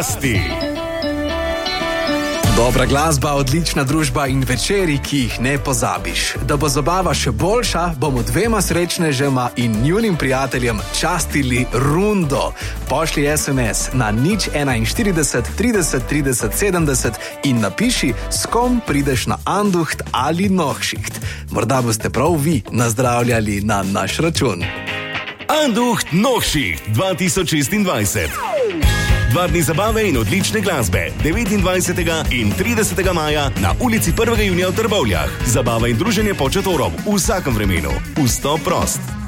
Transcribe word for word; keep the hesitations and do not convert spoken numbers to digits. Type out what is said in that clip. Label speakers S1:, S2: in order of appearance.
S1: Dobra glasba, odlična družba in večeri, ki jih ne pozabiš. Da bo zabava še boljša, bomo dvema srečnežema in njunim prijateljem častili rundo. Pošli es em es na nič enainštirideset trideset trideset sedemdeset in napiši, s kom prideš na Anducht ali Nohšicht. Morda boste prav vi nazdravljali na naš račun.
S2: Anducht Nohšicht dva tisoč šestindvajset. Dva dni zabave in odlične glasbe, devetindvajsetega in tridesetega maja na ulici prvega junija v Trbovljah. Zabava in druženje pod šatorom v vsakem vremenu. Vstop prost.